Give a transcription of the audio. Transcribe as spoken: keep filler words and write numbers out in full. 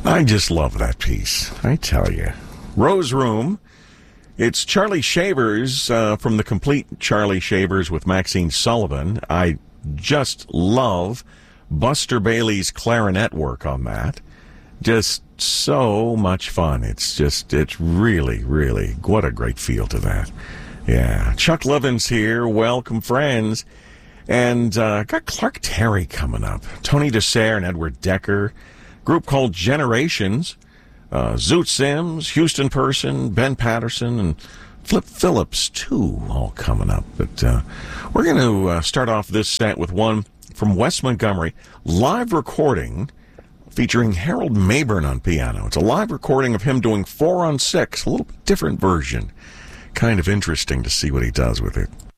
I just love that piece, I tell you. Rose Room. It's Charlie Shavers uh, from the complete Charlie Shavers with Maxine Sullivan. I just love Buster Bailey's clarinet work on that. Just so much fun. It's just, it's really, really, what a great feel to that. Yeah. Chuck Levin's here. Welcome, friends. And uh, got Clark Terry coming up. Tony DeSere and Edward Decker. Group called Generations. Uh, Zoot Sims, Houston Person, Ben Patterson, and Flip Phillips, too, all coming up. But uh, we're going to uh, start off this set with one from Wes Montgomery, live recording featuring Harold Mabern on piano. It's a live recording of him doing four on six, a little bit different version. Kind of interesting to see what he does with it.